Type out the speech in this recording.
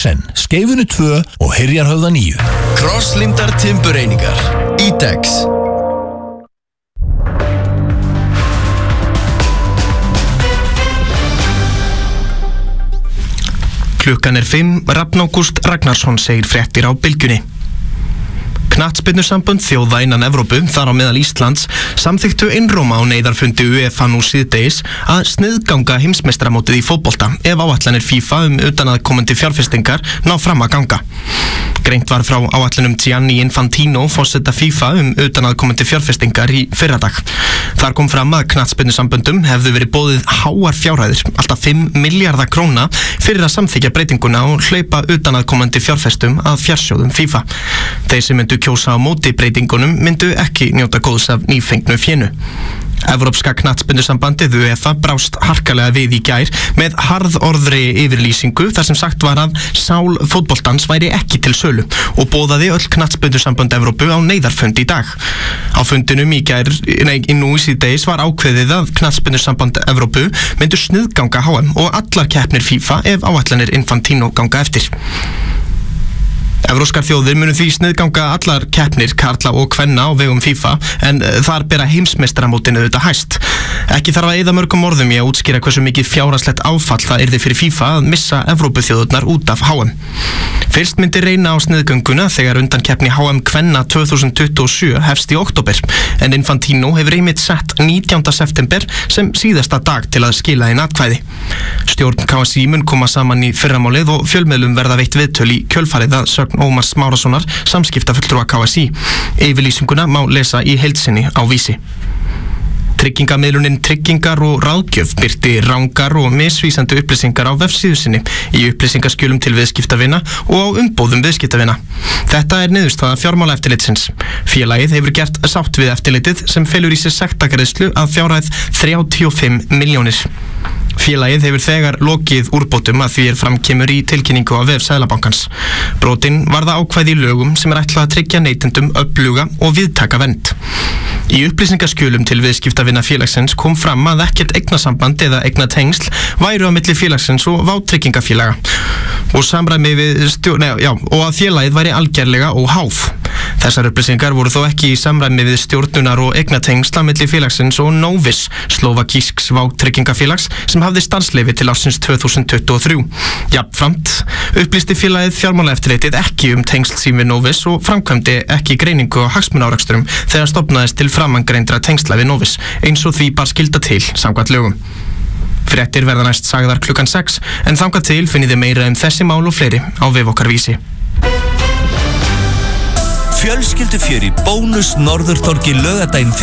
Vesen, Skeifunni 2 og Hyrjarhöfða 9. Krosslimdar timbureiningar Ídex. Klukkan 5, Rafn Ágúst Ragnarsson segir fréttir á Bylgjunni. Knattspyrnusambönd þjóða innan Evrópu, þar á meðal Íslands, samþykktu einróma á neyðarfundi UEFA nú síðdegis að sniðganga heimsmeistaramótið í fótbolta ef áætlanir FIFA utanaðkomandi fjárfestingar ná fram að ganga. Greint var frá áætlunum Gianni Infantino, forseta FIFA, utanaðkomandi fjárfestingar í fyrradag. Þar kom fram að knattspyrnusamböndum hefðu verið boðið háar fjárhæðir, alltaf 5 milljarða króna, fyrir að samþykkja breytinguna og hlaupa utanaðkomandi fjárfestum að fjársjóðum FIFA. Þeir sem myndu kjósa á móti breytingunum myndu ekki njóta góðs af nýfengnu fénu. Evrópska knattspyrnusambandið UEFA brást harkalega við í gær með harðorðri yfirlýsingu þar sem sagt var að sál fótboltans væri ekki til sölu og boðaði öll knattspyrnusamband Evrópu á neyðarfund í dag. Á fundinum í gær, nú í síðdegis var ákveðið að knattspyrnusamband Evrópu myndu sniðganga HM og allar keppnir FIFA ef áætlanir Infantino ganga eftir. Evrópskar þjóðir munu því sniðganga allar keppnir karla og kvenna á vegum FIFA en þar bera heimsmeistaramótinu auðvitað hæst. Ekki þarf að eyða mörgum orðum í að útskýra hversu mikið fjárhagslegt áfall það yrði fyrir FIFA að missa Evrópuþjóðurnar út af HM. Fyrst myndi reyna á sniðgönguna þegar undankeppni HM kvenna 2027 hefst í október en Infantino hefur einmitt sett 19. september sem síðasta dag til að skila inn atkvæði. Stjórn KSÍ mun koma saman í fyrramálið og fjölmiðlum verða veitt viðtöl í kjölfarið að sögn Ómars Smárassonar, samskiptafulltrúa KSÍ. Yfirlýsinguna má lesa í heild sinni á Vísi. Tryggingamiðlunin Tryggingar og ráðgjöf birti rangar og misvísandi upplýsingar á vefsíðu sinni í upplýsingaskjölum til viðskiptavina og á umbóðum viðskiptavina. Þetta er niðurstaða fjármálaeftirlitsins. Félagið hefur gert sátt við eftirlitið sem felur í sér sektargreiðslu að fjárhæð 35 milljónir. Félagið hefur þegar lokið úrbótum að því framkemur í tilkynningu á vef Seðlabankans. Brotin varða ákvæði í lögum sem ætlað að tryggja neytendum öfluga og viðtaka vernd. Í upplýsingaskjölum til viðskiptavina félagsins kom fram að ekkert eignasamband eða eignatengsl væru á milli félagsins og vátryggingafélaga og samræmi við og að félagið væri algerlega óháð. Þessar upplýsingar voru þó ekki í samræmi við stjórnunar og eignatengsl á milli félagsins og Novis, Slovakísks vátryggingafélags sem hafði starfsleyfi til ársins 2023. Jafnframt upplýsti félagið fjármálaeftirlitið ekki tengsl sín við Novis og framkvæmdi ekki greiningu á hagsmunaárekstrum þegar stofnaðist til framangreindra tengsla við Novis, eins og því bar skylda til samkvæmt lögum. Fréttir verða næst sagðar klukkan 6 en þangað til finnið þið meira þessi mál og fleiri á vef okkar Vísi. Fjölskyldufjör í Bónus Norðurtorgi laugardaginn